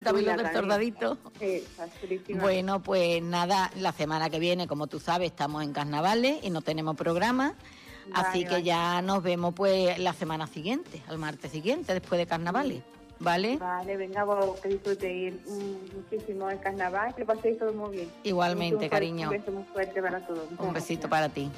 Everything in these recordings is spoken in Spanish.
cabello del soldadito. Está chulísima. Bueno, pues nada, la semana que viene, como tú sabes, estamos en carnavales y no tenemos programa. Así que ya nos vemos pues la semana siguiente, al martes siguiente, después de carnavales. ¿Vale? Vale, venga, vos que disfrutéis muchísimo el carnaval, que lo paséis todo muy bien. Igualmente, cariño. Un beso muy fuerte para todos. Un besito para ti.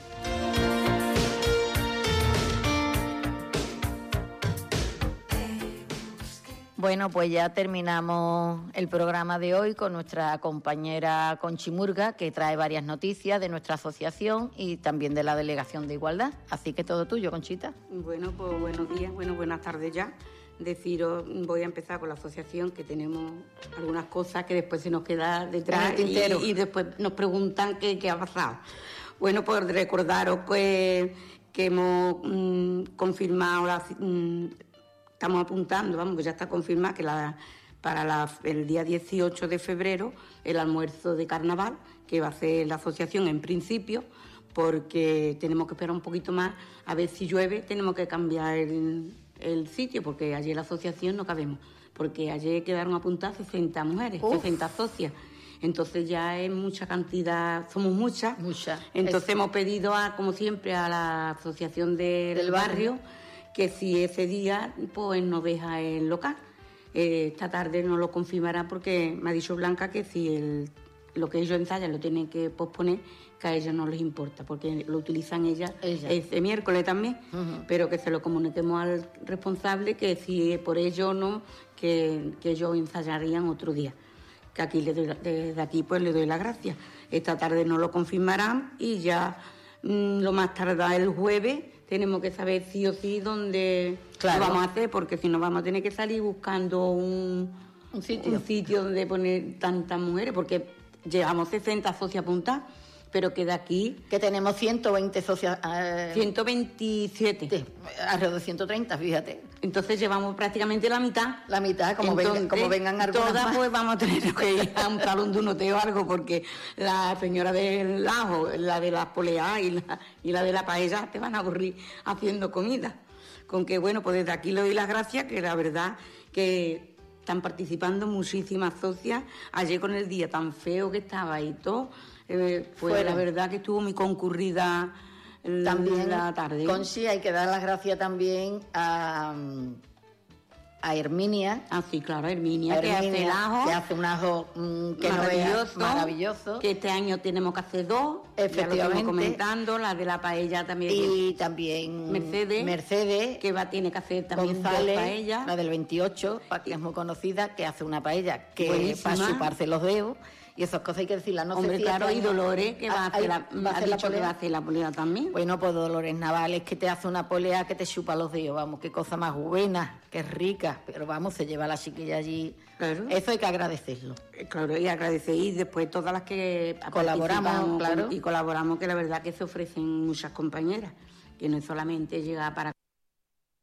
Bueno, pues ya terminamos el programa de hoy con nuestra compañera Conchi Murga, que trae varias noticias de nuestra asociación y también de la Delegación de Igualdad. Así que todo tuyo, Conchita. Bueno, pues buenos días, buenas tardes ya. Deciros, voy a empezar con la asociación, que tenemos algunas cosas que después se nos queda detrás y después nos preguntan qué ha pasado. Bueno, pues recordaros que hemos confirmado, estamos apuntando, que ya está confirmado que para el día 18 de febrero el almuerzo de carnaval, que va a hacer la asociación en principio, porque tenemos que esperar un poquito más, a ver si llueve, tenemos que cambiar el sitio, porque ayer la asociación no cabemos, porque ayer quedaron apuntadas 60 mujeres, 60 socias. Entonces ya es mucha cantidad, somos muchas. Entonces hemos pedido, como siempre, a la asociación del barrio que si ese día pues nos deja el local. Esta tarde no lo confirmará porque me ha dicho Blanca que si lo que ellos ensayan lo tienen que posponer, que a ellos no les importa, porque lo utilizan ellas este miércoles también, pero que se lo comuniquemos al responsable que si por ello no, que ellos ensayarían otro día. Que aquí desde aquí pues le doy las gracias. Esta tarde no lo confirmarán y ya lo más tardar el jueves tenemos que saber sí o sí dónde lo vamos a hacer, porque si no vamos a tener que salir buscando un sitio donde poner tantas mujeres, porque llevamos 60 socios apuntadas, pero que de aquí... Que tenemos 120 socios... 127. Alrededor de 130, fíjate. Entonces llevamos prácticamente la mitad. La mitad, como vengan algunas todas más. Pues vamos a tener que ir a un salón de un hotel o algo, porque la señora del ajo, la de las poleas y la de la paella te van a aburrir haciendo comida. Con que, bueno, pues desde aquí le doy las gracias, que la verdad que están participando muchísimas socias. Ayer con el día tan feo que estaba y todo... pues la verdad que estuvo muy concurrida también la tarde. Conchi, hay que dar las gracias también a Herminia. Ah, sí, claro, Herminia, que hace el ajo. Que hace un ajo que maravilloso. Que este año tenemos que hacer 2. Efectivamente. Ya lo estamos comentando, la de la paella también. Y también Mercedes, que tiene que hacer también González, 2 paellas. la del 28, que es muy conocida, que hace una paella que buenísima. para chuparse los dedos. Y esas cosas hay que decirlas. No Hombre, sé si claro, y Dolores, que va a hacer la polea también. Bueno, pues Dolores Navales, que te hace una polea que te chupa los dedos, vamos, qué cosa más buena, qué rica. Pero vamos, se lleva a la chiquilla allí. Claro. Eso hay que agradecerlo. Claro, y agradecer, y después todas las que colaboramos, claro. Y colaboramos, que la verdad que se ofrecen muchas compañeras, que no es solamente llegar para